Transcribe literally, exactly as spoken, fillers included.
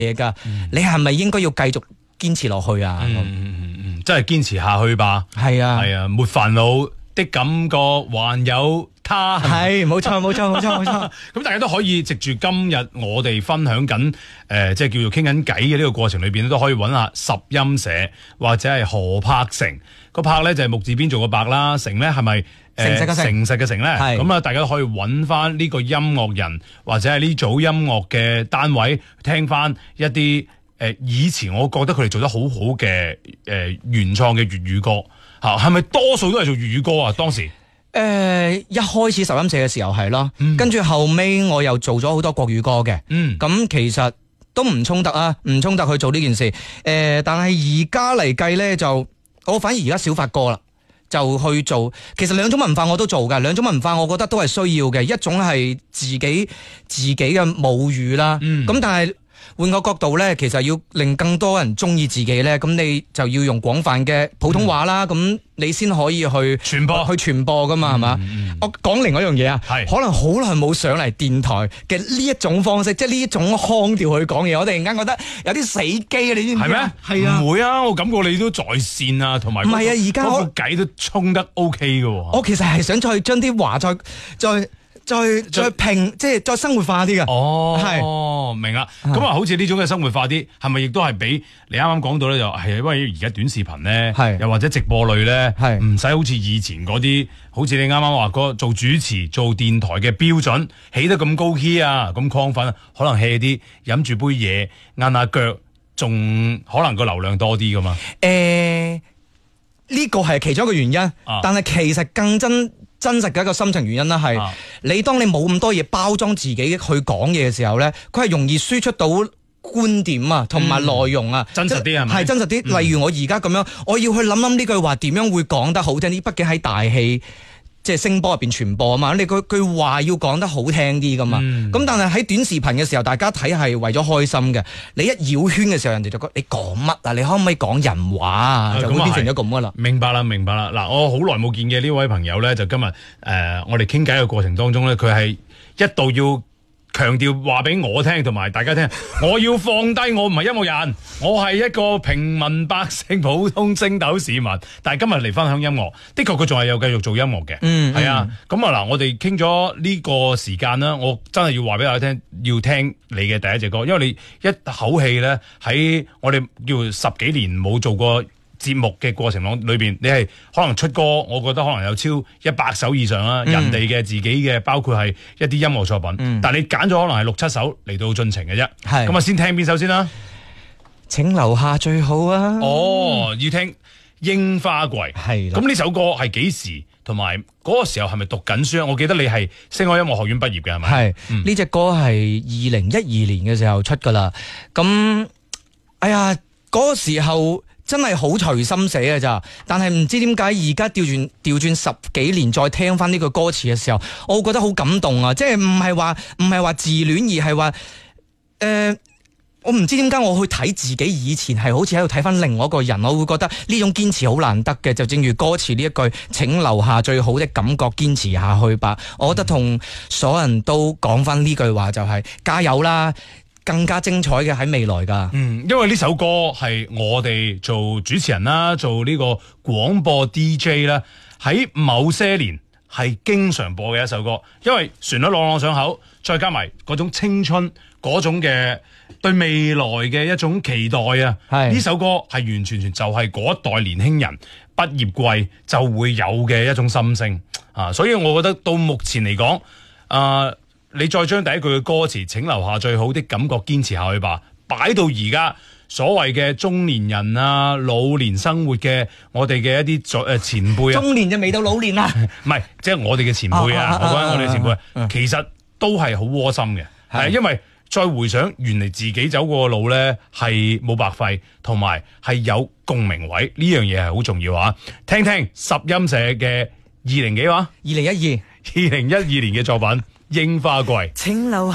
嘢㗎，嗯、你係咪應該要繼續堅持落去啊？ 嗯嗯嗯，真係堅持下去吧。 係啊， 係啊，沒煩惱的感覺還有他。 係冇錯冇錯冇錯冇錯。 咁大家都可以藉住今日我哋分享緊誒、呃，即係叫做傾緊偈嘅呢個過程裏邊都可以揾下十音社或者係何柏成。個柏咧就係木字邊做個伯啦，成咧係咪誒誠實嘅誠咧？咁啊，大家都可以揾翻呢個音樂人或者係呢組音樂嘅單位，聽翻一啲誒、呃、以前我覺得佢哋做得好好嘅誒原創嘅粵語歌嚇，係咪多數都係做粵語歌啊？當時誒、 呃、一開始十音社嘅時候係咯，嗯、跟住後尾我又做咗好多國語歌嘅，咁、嗯、其實都唔衝突啊，唔衝突去做呢件事。誒、呃，但係而家嚟計咧就。我反而而家少發歌啦，就去做。其實兩種文化我都做㗎，兩種文化我覺得都係需要嘅。一種係自己自己嘅母語啦，咁、嗯、但係換個角度咧，其實要令更多人中意自己咧，咁你就要用廣泛嘅普通話啦，咁、嗯、你先可以去傳播去傳播㗎嘛，係嘛、嗯嗯？我講另外一樣嘢啊，可能好耐冇上嚟電台嘅呢一種方式，即係呢一種腔調去講嘢，我突然間覺得有啲死機啊！你知唔知？係咩？係啊， 唔會啊！我感覺你都在線啊，同埋唔係啊，而家嗰個計都衝得 OK 嘅。 我其實係想再將啲話再再。再再平，即係再生活化啲嘅。 哦，係，明啦。咁啊，好似呢種嘅生活化啲，係咪亦都係俾你啱啱講到咧？就係因為而家短視頻咧，係又或者直播類咧，係唔使好似以前嗰啲，好似你啱啱話個做主持、做電台嘅標準，起得咁高 key 啊，咁亢奮，可能 hea 啲，飲住杯嘢，硬下腳，仲可能個流量多啲噶嘛？ 誒、呃，呢個係其中一個原因，啊、但係其實更真。真實嘅一個心情原因啦，係、啊、你當你冇咁多嘢包裝自己去講嘢嘅時候咧，佢係容易輸出到觀點啊，同埋內容啊， 真實啲係咪？ 係真實啲。嗯、例如我而家咁樣，我要去諗諗呢句話點樣會講得好聽啲，畢竟喺大氣即係聲波入邊傳播啊嘛，你句句話要講得好聽啲噶嘛。咁、嗯、但係喺短視頻嘅時候，大家睇係為咗開心嘅。你一繞圈嘅時候，人哋就覺得你講乜啊？你可唔可以講人話啊？就會變成咗咁噶啦。 明白啦，明白啦。嗱，我好耐冇見嘅呢位朋友咧，就今日誒、呃，我哋傾偈嘅過程當中咧，佢係一度要強調話俾我聽，同埋大家聽，我要放低，我唔係音樂人，我係一個平民百姓、普通星斗市民。但係今日嚟分享音樂，的確佢仲係有繼續做音樂嘅，嗯，係啊。咁啊嗱，我哋傾咗呢個時間啦，我真係要話俾大家聽，要聽你嘅第一隻歌，因為你一口氣咧喺我哋叫十幾年冇做過節目嘅過程裏邊，你係可能出歌，我覺得可能有超一百首以上啦，嗯、人哋嘅自己嘅，包括係一啲音樂作品。嗯、但係你揀咗可能係六七首嚟到進程嘅啫。係咁啊，先聽邊首先啦？ 請留下最好啊！ 哦，要聽櫻花季。係咁呢首歌係幾時？同埋嗰個時候係咪讀緊書？我記得你係星海音樂學院畢業嘅係咪？係呢隻歌係二零一二年嘅時候出噶啦。咁哎呀，嗰、嗰個時候。真係好隨心寫嘅咋，但係唔知點解而家調轉調轉十幾年再聽翻呢個歌詞嘅時候，我會覺得好感動啊！即係唔係話唔係話自戀，而係話誒，我唔知點解我去睇自己以前係好似喺度睇翻另外一個人，我會覺得呢種堅持好難得嘅。就正如歌詞呢一句，請留下最好的感覺，堅持下去吧。我覺得同所有人都講翻呢句話就係、是、加油啦！更加精彩嘅喺未來噶， 嗯，因為呢首歌係我哋做主持人啦，做呢個廣播 D J 啦，喺某些年係經常播嘅一首歌，因為旋律朗朗上口，再加埋嗰種青春，嗰種嘅對未來嘅一種期待啊，係呢首歌係完全全就係嗰一代年輕人畢業季就會有嘅一種心聲啊，所以我覺得到目前嚟講，啊、呃。你再將第一句嘅歌詞，請留下最好的感覺，堅持下去吧，擺到而家所謂嘅中年人啊、老年生活嘅我哋嘅一啲誒前輩啊， 中年就未到老年啦， 唔係，即係我哋嘅前輩啊，我講我哋嘅前輩，其實都係好窩心嘅，係因為再回想，原嚟自己走過嘅路咧係冇白費，同埋係有共鳴位，呢樣嘢係好重要啊！聽聽十音社嘅二零幾話，二零一二， 二零一二年嘅作品。櫻花季。